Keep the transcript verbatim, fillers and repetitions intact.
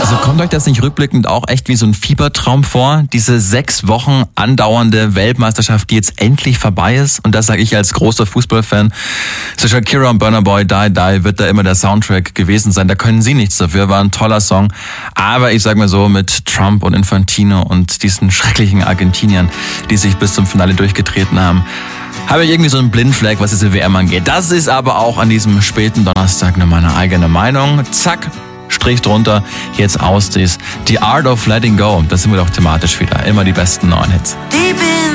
Also kommt euch das nicht rückblickend auch echt wie so ein Fiebertraum vor? Diese sechs Wochen andauernde Weltmeisterschaft, die jetzt endlich vorbei ist. Und das sage ich als großer Fußballfan. So Shakira und Burna Boy, Die Die wird da immer der Soundtrack gewesen sein. Da können sie nichts dafür, war ein toller Song. Aber ich sag mal so, mit Trump und Infantino und diesen schrecklichen Argentiniern, die sich bis zum Finale durchgetreten haben, habe ich irgendwie so einen Blindfleck, was diese W M angeht. Das ist aber auch an diesem späten Donnerstag nur meine eigene Meinung. Zack, Strich drunter, jetzt aus dies. The Art of Letting Go, da sind wir doch thematisch wieder. Immer die besten neuen Hits.